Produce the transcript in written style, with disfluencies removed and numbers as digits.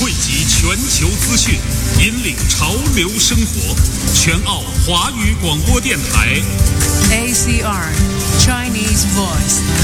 汇集全球资讯，引领潮流生活。全澳华语广播电台 ACR Chinese Voice。